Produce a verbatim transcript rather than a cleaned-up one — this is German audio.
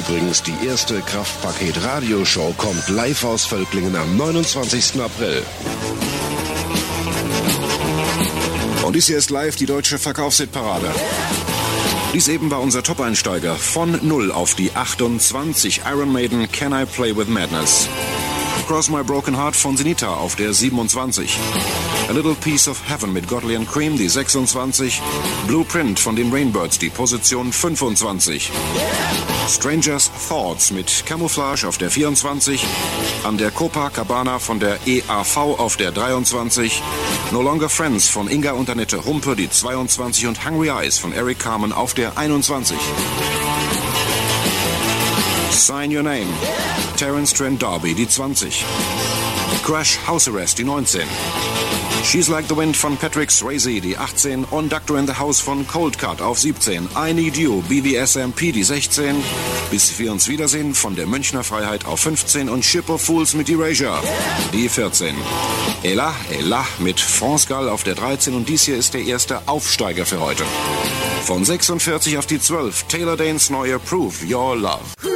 Übrigens, die erste Kraftpaket-Radioshow kommt live aus Völklingen am neunundzwanzigsten April. Und dies hier ist live die deutsche Verkaufshitparade. Dies eben war unser Top-Einsteiger. Von null auf die achtundzwanzig. Iron Maiden, Can I Play With Madness. Cross My Broken Heart von Sinita auf der siebenundzwanzig. A Little Piece of Heaven mit Godley and Cream, die sechsundzwanzig. Blueprint von den Rainbirds, die Position fünfundzwanzig. Strangers Thoughts mit Camouflage auf der vierundzwanzig. An der Copacabana von der E A V auf der dreiundzwanzig. No Longer Friends von Inga und Annette Humpe, die zweiundzwanzig. Und Hungry Eyes von Eric Carmen auf der einundzwanzig. Sign Your Name, Terence Trent D'Arby, die zwanzig. Crash House Arrest, die neunzehn. She's Like the Wind von Patrick Swayze, die achtzehn. On Doctor in the House von Cold Cut auf siebzehn. I Need You, B V S M P, die sechzehn. Bis wir uns wiedersehen von der Münchner Freiheit auf fünfzehn. Und Ship of Fools mit Erasure, die vierzehn. Ella, Ella mit France Gall auf der dreizehn. Und dies hier ist der erste Aufsteiger für heute. Von sechsundvierzig auf die zwölf. Taylor Danes neue Prove Your Love.